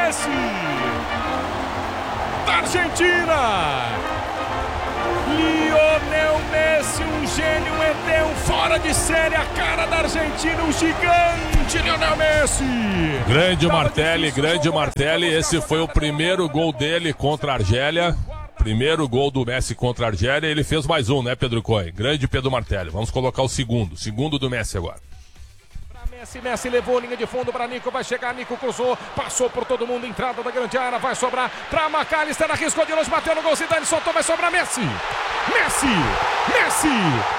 Messi, da Argentina. Lionel Messi, um gênio, um ET, um fora de série, a cara da Argentina, um gigante Lionel Messi. Grande Martelli, esse foi o primeiro gol dele contra a Argélia. Primeiro gol do Messi contra a Argélia, ele fez mais um, né, Pedro Cohen? Grande Pedro Martelli. Vamos colocar o segundo do Messi agora. Messi levou linha de fundo para Nico, vai chegar, Nico cruzou, passou por todo mundo, entrada da grande área, vai sobrar para McAllister, arriscou de longe, bateu no gol, Zidane soltou, vai sobrar Messi.